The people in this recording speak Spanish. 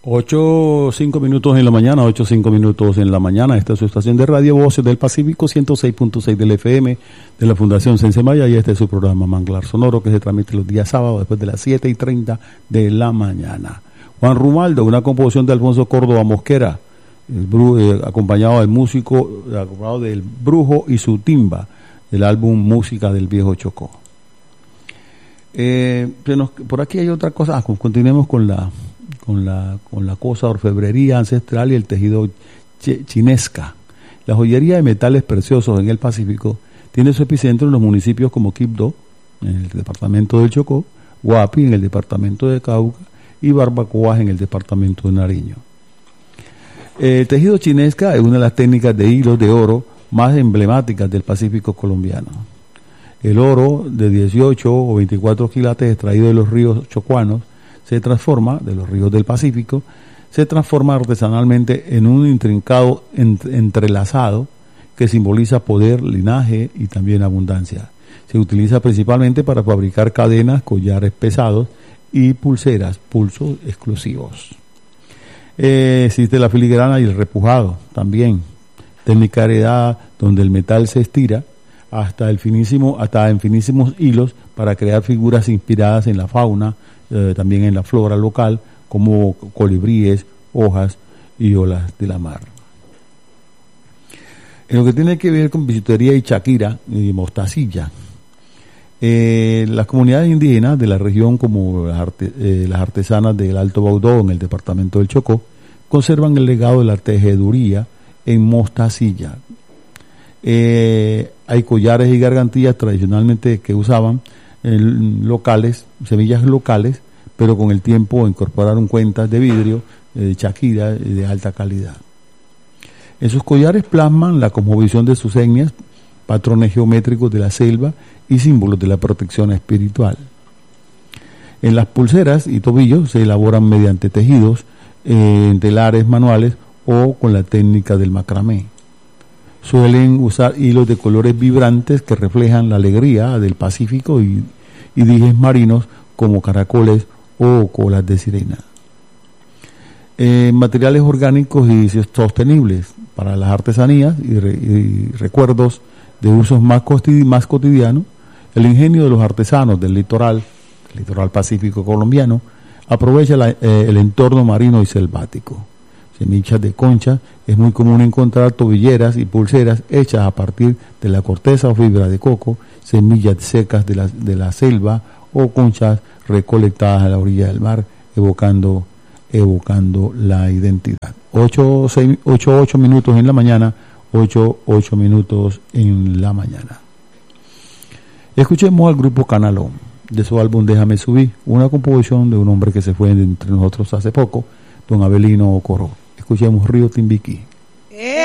8:05 en la mañana, 8:05 en la mañana. Esta es su estación de radio Voces del Pacífico, 106.6 del FM de la Fundación Sensemaya, y este es su programa Manglar Sonoro, que se transmite los días sábados después de las 7:30 de la mañana. Juan Rumaldo, una composición de Alfonso Córdoba Mosquera, acompañado del músico, acompañado del Brujo y su timba, del álbum Música del Viejo Chocó. Por aquí hay otra cosa. Continuemos con la cosa orfebrería ancestral y el tejido chinesca. La joyería de metales preciosos en el Pacífico tiene su epicentro en los municipios como Quibdó, en el departamento del Chocó, Guapi, en el departamento de Cauca, y Barbacoas, en el departamento de Nariño. El tejido chinesca es una de las técnicas de hilos de oro más emblemáticas del Pacífico colombiano. El oro de 18 o 24 quilates extraído de los ríos chocuanos de los ríos del Pacífico, se transforma artesanalmente en un intrincado entrelazado que simboliza poder, linaje y también abundancia. Se utiliza principalmente para fabricar cadenas, collares pesados y pulseras, pulsos exclusivos. Existe la filigrana y el repujado también, técnica heredada donde el metal se estira hasta en finísimos hilos para crear figuras inspiradas en la fauna, también en la flora local, como colibríes, hojas y olas de la mar. En lo que tiene que ver con bisutería y chaquira y mostacilla, las comunidades indígenas de la región, como las artesanas del Alto Baudó en el departamento del Chocó, conservan el legado de la tejeduría en mostacilla. Hay collares y gargantillas tradicionalmente que usaban semillas locales, pero con el tiempo incorporaron cuentas de vidrio, de chaquira de alta calidad. En sus collares plasman la cosmovisión de sus etnias, patrones geométricos de la selva y símbolos de la protección espiritual. En las pulseras y tobillos se elaboran mediante tejidos en telares manuales o con la técnica del macramé. Suelen usar hilos de colores vibrantes que reflejan la alegría del Pacífico y dijes marinos como caracoles o colas de sirena. Materiales orgánicos y sostenibles para las artesanías y recuerdos de usos más cotidianos. El ingenio de los artesanos del litoral pacífico colombiano aprovecha el entorno marino y selvático. Semillas de concha, es muy común encontrar tobilleras y pulseras hechas a partir de la corteza o fibra de coco, semillas secas de la selva o conchas recolectadas a la orilla del mar, evocando la identidad. 8 minutos en la mañana, 8 minutos en la mañana. Escuchemos al grupo Canalón, de su álbum Déjame Subir, una composición de un hombre que se fue entre nosotros hace poco, don Abelino Coró. Escuchemos Río Timbiquí.